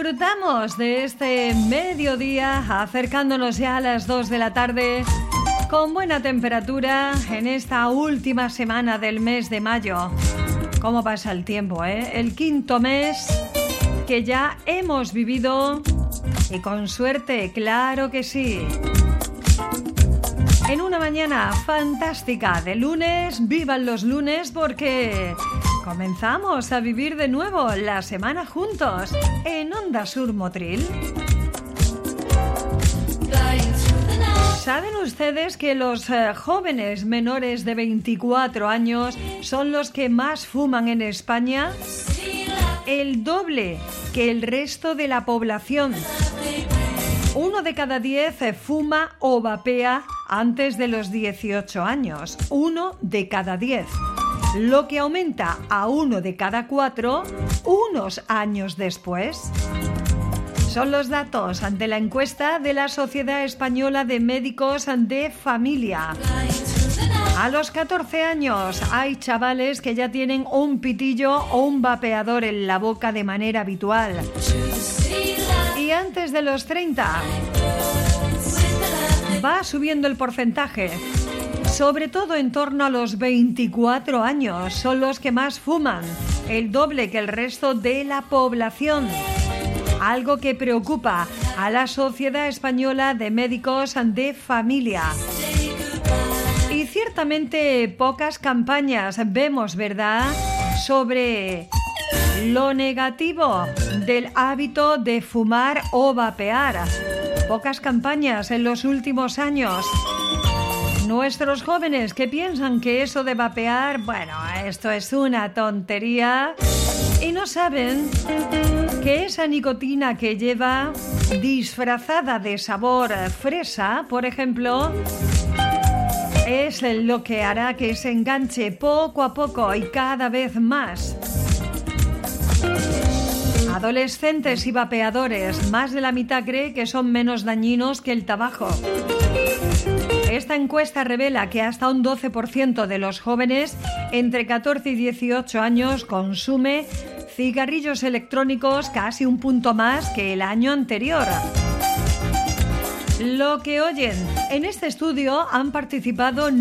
Disfrutamos de este mediodía, acercándonos ya a las 2 de la tarde, con buena temperatura en esta última semana del mes de mayo. ¿Cómo pasa el tiempo, eh? El quinto mes que ya hemos vivido y con suerte, claro que sí. En una mañana fantástica de lunes, vivan los lunes porque comenzamos a vivir de nuevo la semana juntos en Onda Sur Motril. ¿Saben ustedes que los jóvenes menores de 24 años son los que más fuman en España? El doble que el resto de la población. 1 de cada 10 fuma o vapea antes de los 18 años. 1 de cada 10. Lo que aumenta a 1 de cada 4 unos años después. Son los datos ante la encuesta de la Sociedad Española de Médicos de Familia. A los 14 años hay chavales que ya tienen un pitillo o un vapeador en la boca de manera habitual. Y antes de los 30 va subiendo el porcentaje. Sobre todo en torno a los 24 años son los que más fuman, el doble que el resto de la población. Algo que preocupa a la Sociedad Española de Médicos de Familia. Y ciertamente pocas campañas vemos, ¿verdad?, sobre lo negativo del hábito de fumar o vapear. Pocas campañas en los últimos años. Nuestros jóvenes que piensan que eso de vapear, bueno, esto es una tontería y no saben que esa nicotina que lleva disfrazada de sabor fresa, por ejemplo, es lo que hará que se enganche poco a poco y cada vez más. Adolescentes y vapeadores, más de la mitad cree que son menos dañinos que el tabaco. Esta encuesta revela que hasta un 12% de los jóvenes entre 14 y 18 años consume cigarrillos electrónicos, casi un punto más que el año anterior. Lo que oyen, en este estudio han participado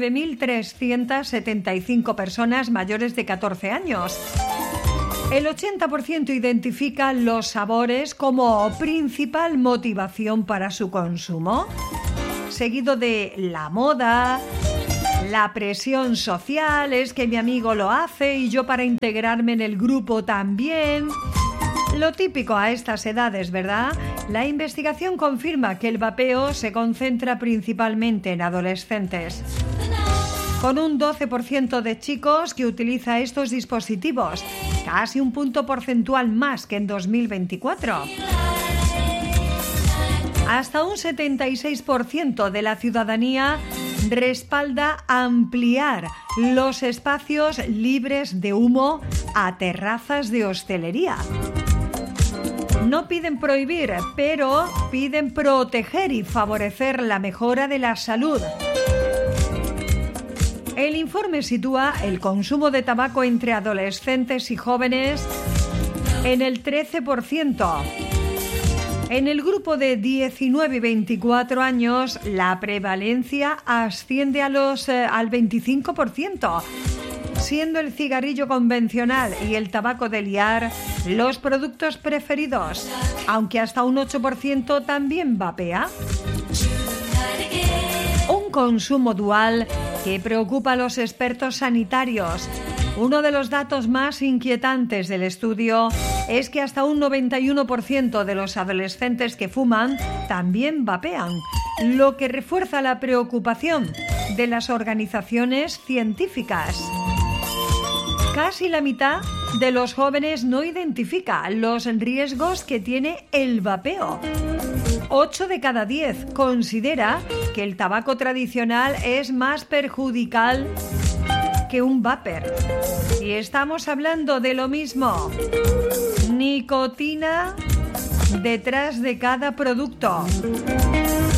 9.375 personas mayores de 14 años. El 80% identifica los sabores como principal motivación para su consumo, seguido de la moda, la presión social, es que mi amigo lo hace y yo para integrarme en el grupo también. Lo típico a estas edades, ¿verdad? La investigación confirma que el vapeo se concentra principalmente en adolescentes, con un 12% de chicos que utiliza estos dispositivos, casi un punto porcentual más que en 2024. Hasta un 76% de la ciudadanía respalda ampliar los espacios libres de humo a terrazas de hostelería. No piden prohibir, pero piden proteger y favorecer la mejora de la salud. El informe sitúa el consumo de tabaco entre adolescentes y jóvenes en el 13%. En el grupo de 19 y 24 años, la prevalencia asciende al 25%, siendo el cigarrillo convencional y el tabaco de liar los productos preferidos, aunque hasta un 8% también vapea. Un consumo dual que preocupa a los expertos sanitarios. Uno de los datos más inquietantes del estudio es que hasta un 91% de los adolescentes que fuman también vapean, lo que refuerza la preocupación de las organizaciones científicas. Casi la mitad de los jóvenes no identifica los riesgos que tiene el vapeo. 8 de cada 10 considera que el tabaco tradicional es más perjudicial que un vapor. Y estamos hablando de lo mismo. Nicotina detrás de cada producto.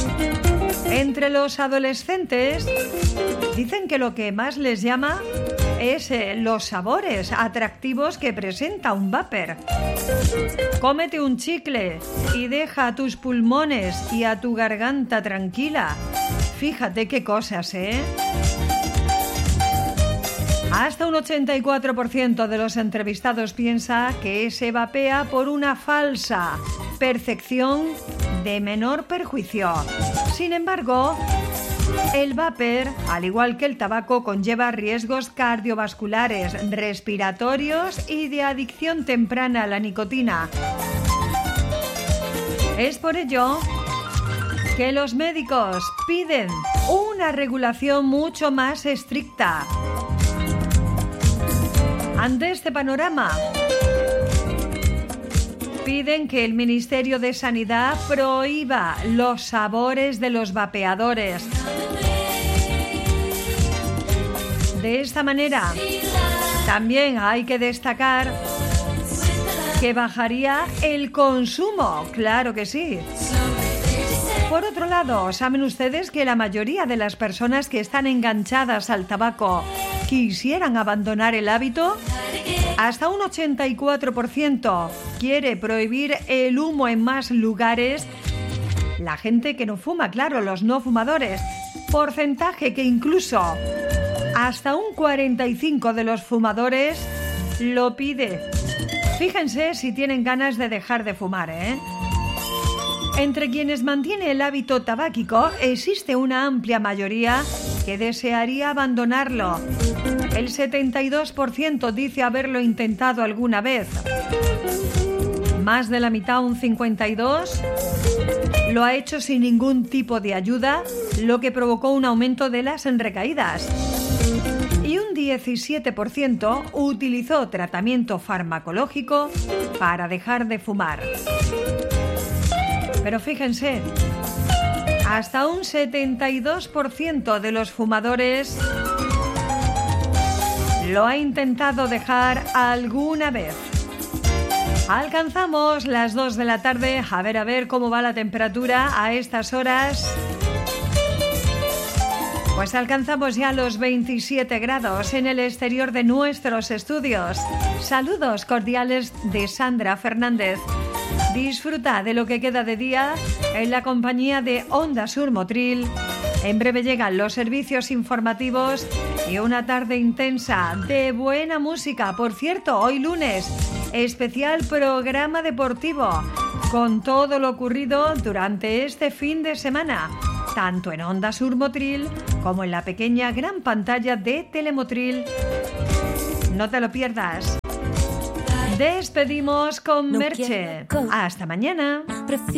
Entre los adolescentes dicen que lo que más les llama es los sabores atractivos que presenta un vapor. Cómete un chicle y deja a tus pulmones y a tu garganta tranquila. Fíjate qué cosas, ¿eh? Hasta un 84% de los entrevistados piensa que se vapea por una falsa percepción de menor perjuicio. Sin embargo, el vapor, al igual que el tabaco, conlleva riesgos cardiovasculares, respiratorios y de adicción temprana a la nicotina. Es por ello que los médicos piden una regulación mucho más estricta. Ante este panorama, piden que el Ministerio de Sanidad prohíba los sabores de los vapeadores. De esta manera, también hay que destacar que bajaría el consumo, claro que sí. Por otro lado, ¿saben ustedes que la mayoría de las personas que están enganchadas al tabaco quisieran abandonar el hábito? Hasta un 84% quiere prohibir el humo en más lugares. La gente que no fuma, claro, los no fumadores. Porcentaje que incluso hasta un 45% de los fumadores lo pide. Fíjense si tienen ganas de dejar de fumar, ¿eh? Entre quienes mantiene el hábito tabáquico existe una amplia mayoría que desearía abandonarlo. El 72% dice haberlo intentado alguna vez. Más de la mitad, un 52%, lo ha hecho sin ningún tipo de ayuda, lo que provocó un aumento de las recaídas. Y un 17% utilizó tratamiento farmacológico para dejar de fumar. Pero fíjense, hasta un 72% de los fumadores lo ha intentado dejar alguna vez. Alcanzamos las 2 de la tarde. A ver cómo va la temperatura a estas horas. Pues alcanzamos ya los 27 grados en el exterior de nuestros estudios. Saludos cordiales de Sandra Fernández. Disfruta de lo que queda de día en la compañía de Onda Sur Motril. En breve llegan los servicios informativos y una tarde intensa de buena música. Por cierto, hoy lunes, especial programa deportivo con todo lo ocurrido durante este fin de semana, tanto en Onda Sur Motril como en la pequeña gran pantalla de Telemotril. No te lo pierdas. Despedimos con Merche. Hasta mañana.